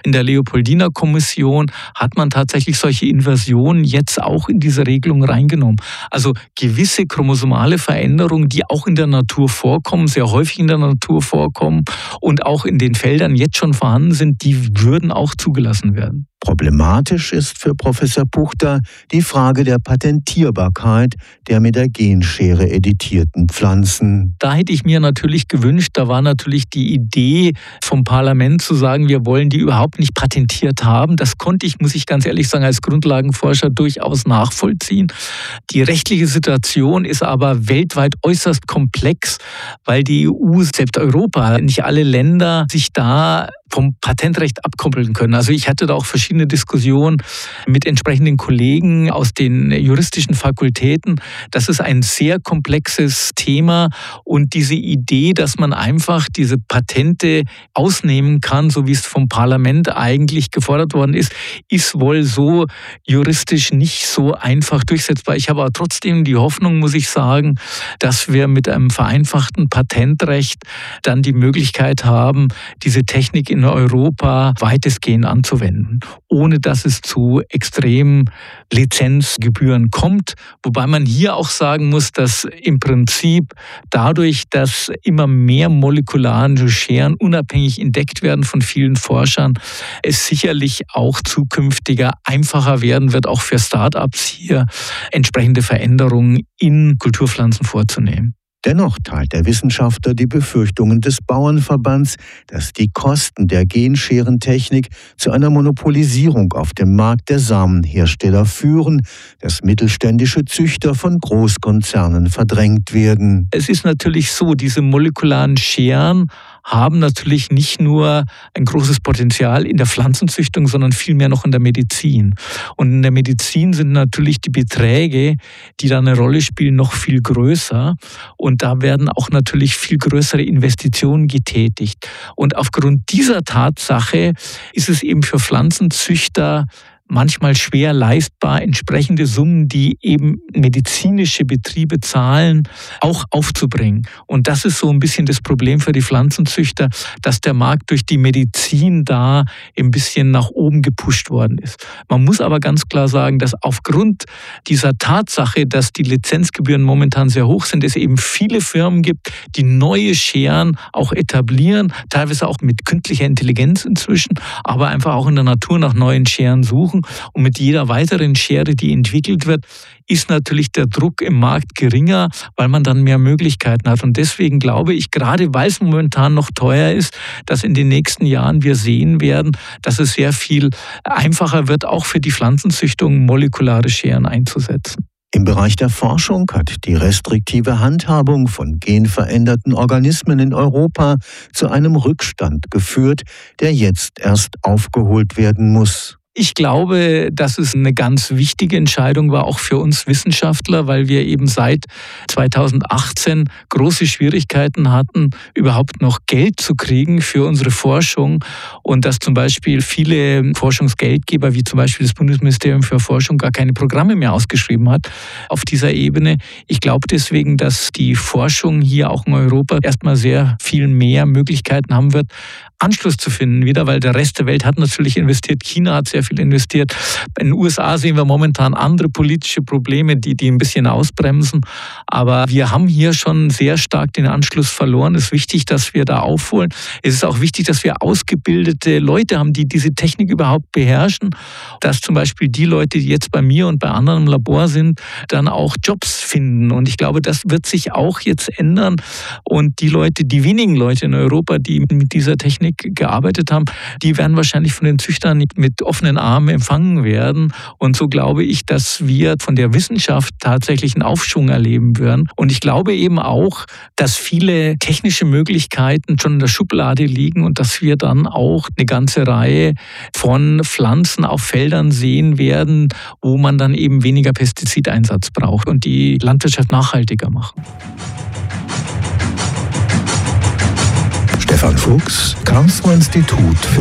In der Leopoldina-Kommission hat man tatsächlich solche Inversionen jetzt auch in diese Regelung reingenommen. Also gewisse chromosomale Veränderungen, die auch in der Natur vorkommen, sehr häufig in der Natur vorkommen und auch in den Feldern jetzt schon vorhanden sind, die würden auch zugelassen werden. Problematisch ist für Professor Puchter die Frage der Patentierbarkeit der mit der Genschere editierten Pflanzen. Da hätte ich mir natürlich gewünscht, da war natürlich die Idee vom Parlament zu sagen, wir wollen die überhaupt nicht patentiert haben. Das konnte ich, muss ich ganz ehrlich sagen, als Grundlagenforscher durchaus nachvollziehen. Die rechtliche Situation ist aber weltweit äußerst komplex, weil die EU, selbst Europa, nicht alle Länder sich da vom Patentrecht abkoppeln können. Also ich hatte da auch verschiedene Diskussionen mit entsprechenden Kollegen aus den juristischen Fakultäten. Das ist ein sehr komplexes Thema und diese Idee, dass man einfach diese Patente ausnehmen kann, so wie es vom Parlament eigentlich gefordert worden ist, ist wohl so juristisch nicht so einfach durchsetzbar. Ich habe aber trotzdem die Hoffnung, muss ich sagen, dass wir mit einem vereinfachten Patentrecht dann die Möglichkeit haben, diese Technik in Europa weitestgehend anzuwenden, ohne dass es zu extremen Lizenzgebühren kommt. Wobei man hier auch sagen muss, dass im Prinzip dadurch, dass immer mehr molekulare Scheren unabhängig entdeckt werden von vielen Forschern, es sicherlich auch zukünftiger einfacher werden wird, auch für Start-ups hier entsprechende Veränderungen in Kulturpflanzen vorzunehmen. Dennoch teilt der Wissenschaftler die Befürchtungen des Bauernverbands, dass die Kosten der Genscherentechnik zu einer Monopolisierung auf dem Markt der Samenhersteller führen, dass mittelständische Züchter von Großkonzernen verdrängt werden. Es ist natürlich so, diese molekularen Scheren haben natürlich nicht nur ein großes Potenzial in der Pflanzenzüchtung, sondern vielmehr noch in der Medizin. Und in der Medizin sind natürlich die Beträge, die da eine Rolle spielen, noch viel größer. Und da werden auch natürlich viel größere Investitionen getätigt. Und aufgrund dieser Tatsache ist es eben für Pflanzenzüchter manchmal schwer leistbar, entsprechende Summen, die eben medizinische Betriebe zahlen, auch aufzubringen. Und das ist so ein bisschen das Problem für die Pflanzenzüchter, dass der Markt durch die Medizin da ein bisschen nach oben gepusht worden ist. Man muss aber ganz klar sagen, dass aufgrund dieser Tatsache, dass die Lizenzgebühren momentan sehr hoch sind, es eben viele Firmen gibt, die neue Scheren auch etablieren, teilweise auch mit künstlicher Intelligenz inzwischen, aber einfach auch in der Natur nach neuen Scheren suchen. Und mit jeder weiteren Schere, die entwickelt wird, ist natürlich der Druck im Markt geringer, weil man dann mehr Möglichkeiten hat. Und deswegen glaube ich, gerade weil es momentan noch teuer ist, dass in den nächsten Jahren wir sehen werden, dass es sehr viel einfacher wird, auch für die Pflanzenzüchtung molekulare Scheren einzusetzen. Im Bereich der Forschung hat die restriktive Handhabung von genveränderten Organismen in Europa zu einem Rückstand geführt, der jetzt erst aufgeholt werden muss. Ich glaube, dass es eine ganz wichtige Entscheidung war, auch für uns Wissenschaftler, weil wir eben seit 2018 große Schwierigkeiten hatten, überhaupt noch Geld zu kriegen für unsere Forschung und dass zum Beispiel viele Forschungsgeldgeber, wie zum Beispiel das Bundesministerium für Forschung, gar keine Programme mehr ausgeschrieben hat auf dieser Ebene. Ich glaube deswegen, dass die Forschung hier auch in Europa erstmal sehr viel mehr Möglichkeiten haben wird, Anschluss zu finden wieder, weil der Rest der Welt hat natürlich investiert, China hat sehr viel investiert. In den USA sehen wir momentan andere politische Probleme, die ein bisschen ausbremsen. Aber wir haben hier schon sehr stark den Anschluss verloren. Es ist wichtig, dass wir da aufholen. Es ist auch wichtig, dass wir ausgebildete Leute haben, die diese Technik überhaupt beherrschen. Dass zum Beispiel die Leute, die jetzt bei mir und bei anderen im Labor sind, dann auch Jobs finden. Und ich glaube, das wird sich auch jetzt ändern. Und die wenigen Leute in Europa, die mit dieser Technik gearbeitet haben, die werden wahrscheinlich von den Züchtern mit offenen Armen empfangen werden. Und so glaube ich, dass wir von der Wissenschaft tatsächlich einen Aufschwung erleben werden. Und ich glaube eben auch, dass viele technische Möglichkeiten schon in der Schublade liegen und dass wir dann auch eine ganze Reihe von Pflanzen auf Feldern sehen werden, wo man dann eben weniger Pestizideinsatz braucht und die Landwirtschaft nachhaltiger machen. Stefan Fuchs, Karlsruher Institut für